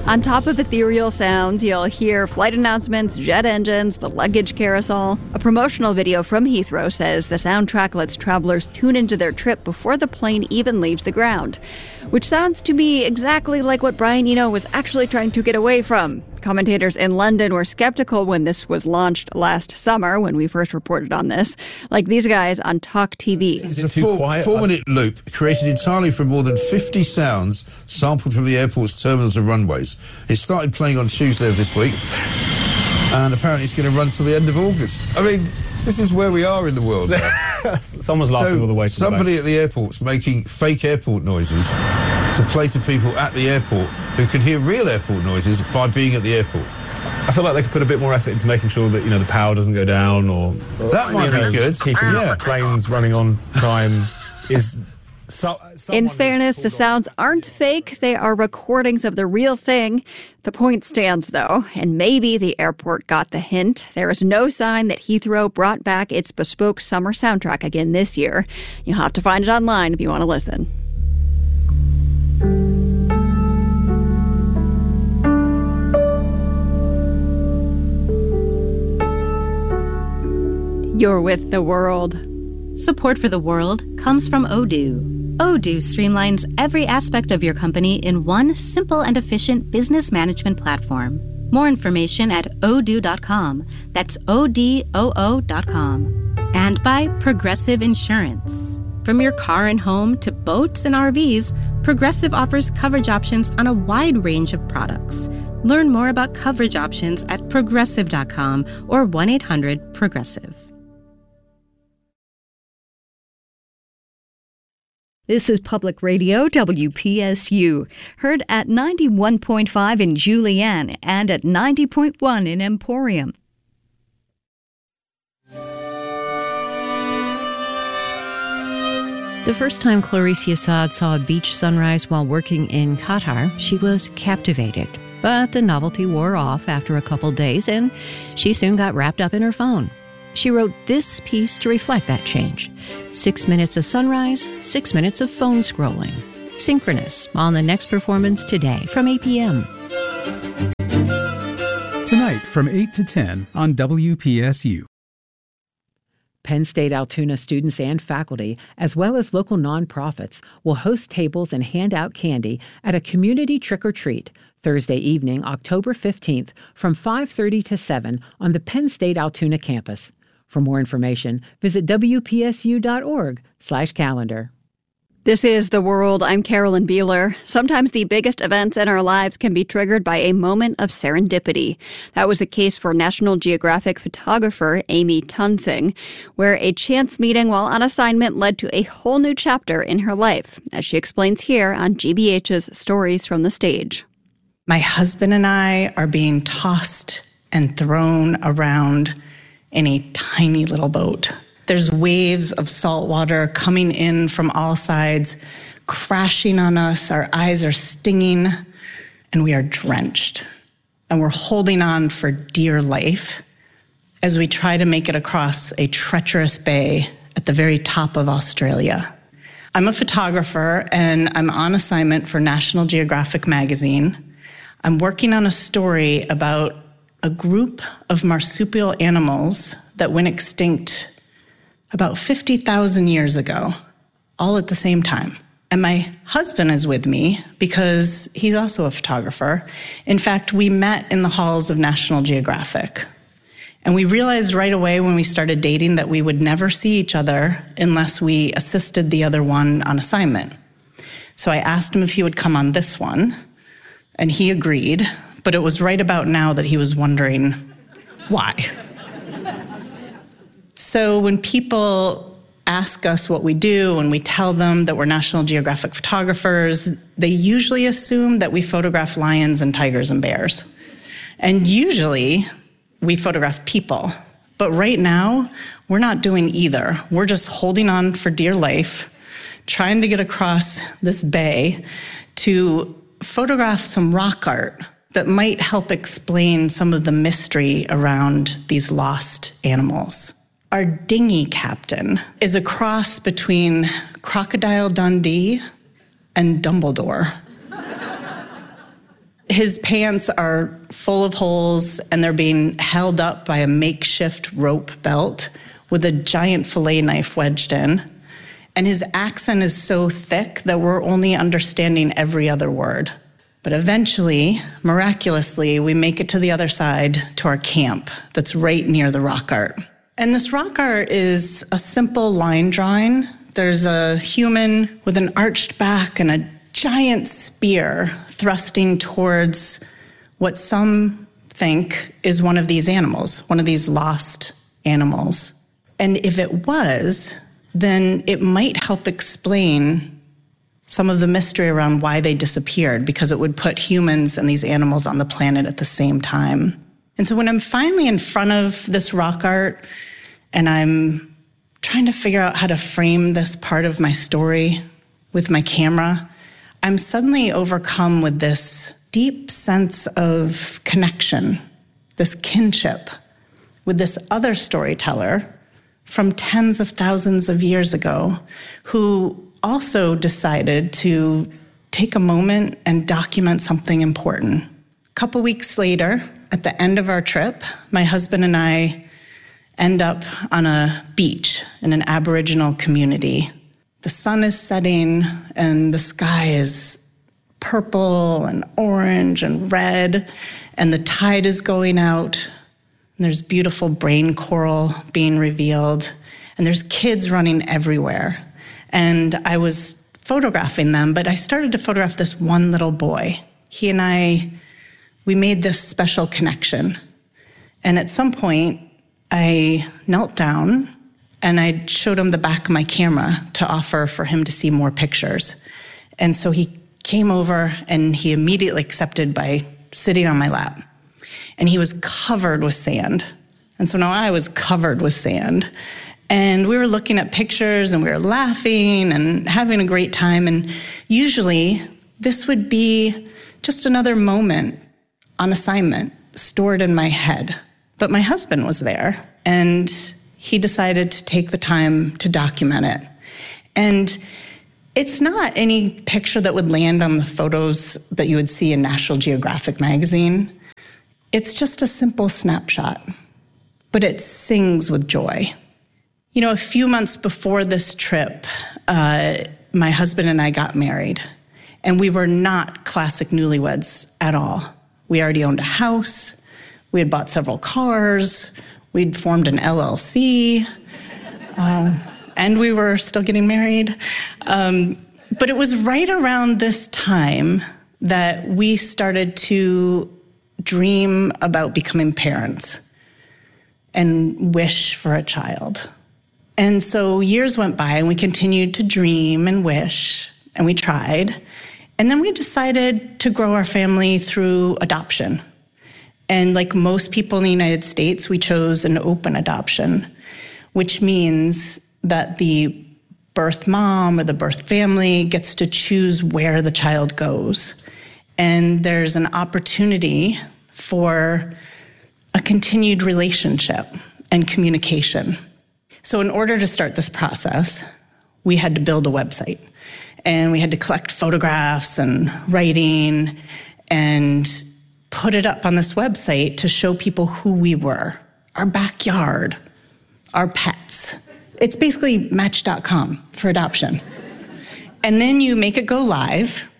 On top of ethereal sounds, you'll hear flight announcements, jet engines, the luggage carousel. A promotional video from Heathrow says the soundtrack lets travelers tune into their trip before the plane even leaves the ground, which sounds to me exactly like what Brian Eno was actually trying to get away from. Commentators in London were skeptical when this was launched last summer, when we first reported on this, like these guys on Talk TV. It's a four-minute loop created entirely from more than 50 sounds sampled from the airport's terminals and runways. It started playing on Tuesday of this week, and apparently it's going to run till the end of August. I mean, this is where we are in the world now. Someone's laughing all the way to somebody at the airport's making fake airport noises to play to people at the airport who can hear real airport noises by being at the airport. I feel like they could put a bit more effort into making sure that, the power doesn't go down, or that might be good. Keeping planes running on time is... In fairness, the sounds aren't fake. They are recordings of the real thing. The point stands, though, and maybe the airport got the hint. There is no sign that Heathrow brought back its bespoke summer soundtrack again this year. You'll have to find it online if you want to listen. You're with The World. Support for The World comes from Odoo. Odoo streamlines every aspect of your company in one simple and efficient business management platform. More information at odoo.com. That's ODOO.com. And by Progressive Insurance. From your car and home to boats and RVs, Progressive offers coverage options on a wide range of products. Learn more about coverage options at progressive.com or 1-800-PROGRESSIVE. This is Public Radio WPSU, heard at 91.5 in Julianne and at 90.1 in Emporium. The first time Claricia Saad saw a beach sunrise while working in Qatar, she was captivated. But the novelty wore off after a couple days, and she soon got wrapped up in her phone. She wrote this piece to reflect that change. 6 minutes of sunrise, 6 minutes of phone scrolling. Synchronous on the next performance today from 8 p.m. Tonight from 8 to 10 on WPSU. Penn State Altoona students and faculty, as well as local nonprofits, will host tables and hand out candy at a community trick-or-treat Thursday evening, October 15th, from 5:30 to 7 on the Penn State Altoona campus. For more information, visit wpsu.org/calendar. This is The World. I'm Carolyn Beeler. Sometimes the biggest events in our lives can be triggered by a moment of serendipity. That was the case for National Geographic photographer Amy Tunsing, where a chance meeting while on assignment led to a whole new chapter in her life, as she explains here on GBH's Stories from the Stage. My husband and I are being tossed and thrown around in a tiny little boat. There's waves of salt water coming in from all sides, crashing on us. Our eyes are stinging, and we are drenched. And we're holding on for dear life as we try to make it across a treacherous bay at the very top of Australia. I'm a photographer, and I'm on assignment for National Geographic magazine. I'm working on a story about a group of marsupial animals that went extinct about 50,000 years ago, all at the same time. And my husband is with me because he's also a photographer. In fact, we met in the halls of National Geographic. And we realized right away when we started dating that we would never see each other unless we assisted the other one on assignment. So I asked him if he would come on this one, and he agreed, but it was right about now that he was wondering why. So when people ask us what we do and we tell them that we're National Geographic photographers, they usually assume that we photograph lions and tigers and bears. And usually we photograph people. But right now, we're not doing either. We're just holding on for dear life, trying to get across this bay to photograph some rock art that might help explain some of the mystery around these lost animals. Our dinghy captain is a cross between Crocodile Dundee and Dumbledore. His pants are full of holes, and they're being held up by a makeshift rope belt with a giant fillet knife wedged in. And his accent is so thick that we're only understanding every other word. But eventually, miraculously, we make it to the other side, to our camp that's right near the rock art. And this rock art is a simple line drawing. There's a human with an arched back and a giant spear thrusting towards what some think is one of these animals, one of these lost animals. And if it was, then it might help explain some of the mystery around why they disappeared, because it would put humans and these animals on the planet at the same time. And so when I'm finally in front of this rock art and I'm trying to figure out how to frame this part of my story with my camera, I'm suddenly overcome with this deep sense of connection, this kinship with this other storyteller from tens of thousands of years ago who also decided to take a moment and document something important. A couple weeks later, at the end of our trip, my husband and I end up on a beach in an Aboriginal community. The sun is setting and the sky is purple and orange and red, and the tide is going out, and there's beautiful brain coral being revealed, and there's kids running everywhere. And I was photographing them, but I started to photograph this one little boy. He and I, we made this special connection. And at some point, I knelt down and I showed him the back of my camera to offer for him to see more pictures. And so he came over and he immediately accepted by sitting on my lap. And he was covered with sand. And so now I was covered with sand. And we were looking at pictures and we were laughing and having a great time. And usually this would be just another moment on assignment stored in my head. But my husband was there and he decided to take the time to document it. And it's not any picture that would land on the photos that you would see in National Geographic magazine. It's just a simple snapshot, but it sings with joy. You know, a few months before this trip, my husband and I got married, and we were not classic newlyweds at all. We already owned a house, we had bought several cars, we'd formed an LLC, and we were still getting married. But it was right around this time that we started to dream about becoming parents and wish for a child. And so years went by and we continued to dream and wish, and we tried. And then we decided to grow our family through adoption. And like most people in the United States, we chose an open adoption, which means that the birth mom or the birth family gets to choose where the child goes. And there's an opportunity for a continued relationship and communication. So in order to start this process, we had to build a website. And we had to collect photographs and writing and put it up on this website to show people who we were, our backyard, our pets. It's basically Match.com for adoption. And then you make it go live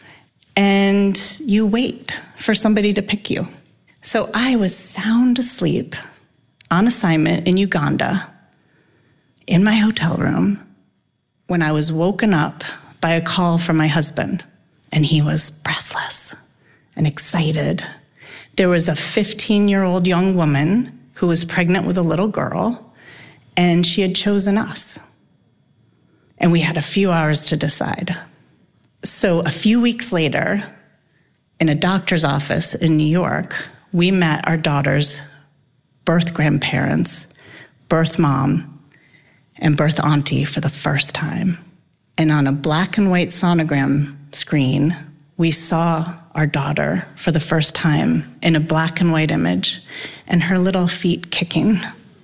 and you wait for somebody to pick you. So I was sound asleep on assignment in Uganda in my hotel room when I was woken up by a call from my husband, and he was breathless and excited. There was a 15-year-old young woman who was pregnant with a little girl, and she had chosen us. And we had a few hours to decide. So a few weeks later, in a doctor's office in New York, we met our daughter's birth grandparents, birth mom, and birth auntie for the first time. And on a black and white sonogram screen, we saw our daughter for the first time in a black and white image, and her little feet kicking.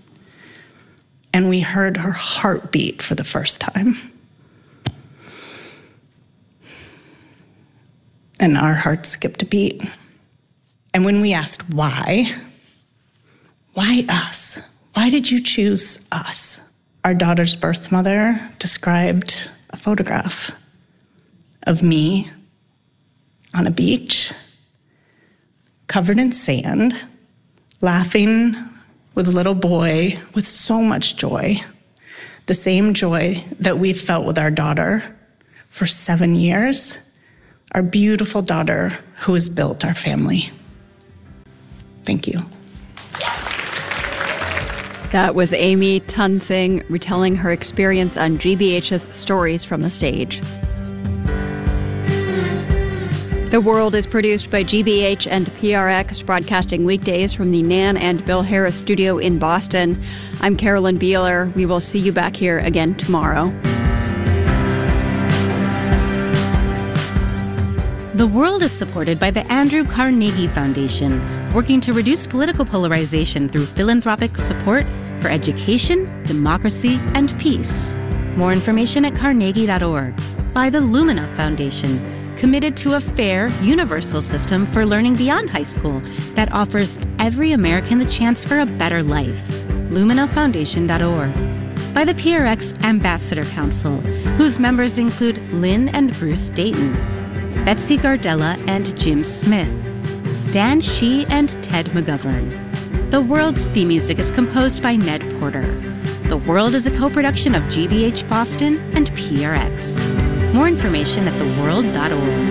And we heard her heartbeat for the first time. and our hearts skipped a beat. And when we asked why us? Why did you choose us? Our daughter's birth mother described a photograph of me on a beach, covered in sand, laughing with a little boy with so much joy, the same joy that we've felt with our daughter for 7 years, our beautiful daughter who has built our family. Thank you. That was Amy Tunsing retelling her experience on GBH's Stories from the Stage. The World is produced by GBH and PRX, broadcasting weekdays from the Nan and Bill Harris studio in Boston. I'm Carolyn Beeler. We will see you back here again tomorrow. The World is supported by the Andrew Carnegie Foundation, working to reduce political polarization through philanthropic support for education, democracy, and peace. More information at carnegie.org. By the Lumina Foundation, committed to a fair, universal system for learning beyond high school that offers every American the chance for a better life. LuminaFoundation.org. By the PRX Ambassador Council, whose members include Lynn and Bruce Dayton, Betsy Gardella and Jim Smith, Dan Shee and Ted McGovern. The World's theme music is composed by Ned Porter. The World is a co-production of GBH Boston and PRX. More information at theworld.org.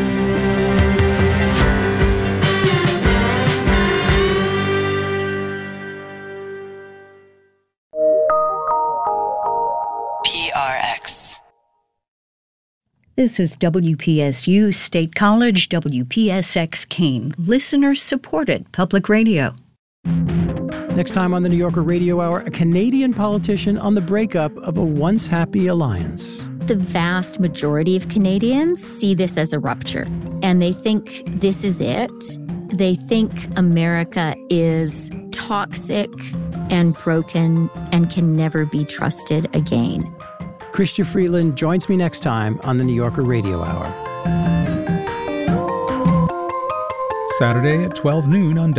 PRX. This is WPSU State College, WPSX Keene, listener-supported public radio. Next time on the New Yorker Radio Hour, a Canadian politician on the breakup of a once happy alliance. The vast majority of Canadians see this as a rupture, and they think this is it. They think America is toxic and broken and can never be trusted again. Chrystia Freeland joins me next time on the New Yorker Radio Hour. Saturday at 12 noon on